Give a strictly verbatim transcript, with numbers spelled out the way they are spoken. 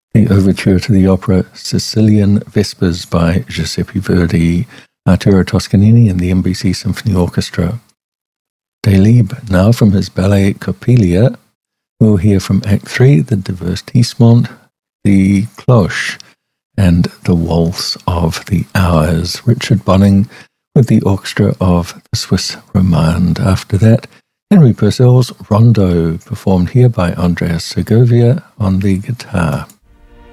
the overture to the opera Sicilian Vespers by Giuseppe Verdi, Arturo Toscanini and the N B C Symphony Orchestra. Delibes, now from his ballet Coppelia. We'll hear from Act three, the Divertissement, the Cloche, and the Waltz of the Hours. Richard Bonning with the orchestra of the Swiss Romande. After that, Henry Purcell's Rondo, performed here by Andreas Segovia on the guitar.